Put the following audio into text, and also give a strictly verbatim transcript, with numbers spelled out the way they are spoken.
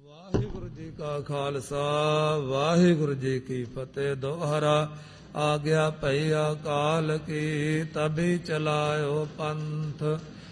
ਵਾਹਿਗੁਰੂ ਜੀ ਕਾ ਖਾਲਸਾ ਵਾਹਿਗੁਰੂ ਜੀ ਕੀ ਫਤਿਹ। ਦੋਹਰਾ ਆਗਿਆ ਭਈ ਅਕਾਲ ਕੀ, ਤਬੀ ਚਲਾਇਓ ਪੰਥ।